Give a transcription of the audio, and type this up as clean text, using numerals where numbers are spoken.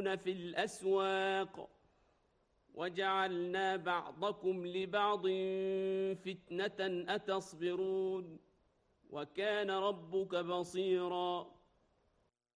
يمشون في الأسواق وجعلنا بعضكم لبعض فتنة أتصبرون وكان ربك بصيراً